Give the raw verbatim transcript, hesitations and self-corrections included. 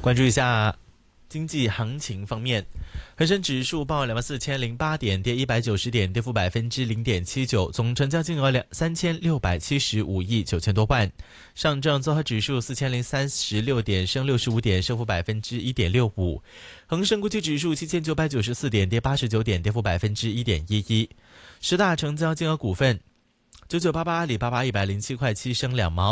关注一下经济行情方面，恒生指数报两万四千零八点，跌一百九十点，跌幅百分之零点七九，总成交金额两三千六百七十五亿九千多万。上证综合指数四千零三十六点，升六十五点，升幅百分之一点六五。恒生国际指数七千九百九十四点，跌八十九点，跌幅百分之一点一一。十大成交金额股份：九九八八阿里巴巴一百零七块七升两毛。